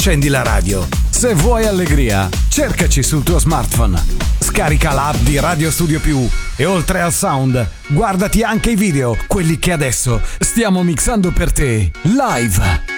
accendi la radio. Se vuoi allegria, cercaci sul tuo smartphone. Scarica l'app di Radio Studio Più e oltre al sound, guardati anche i video, quelli che adesso stiamo mixando per te, live.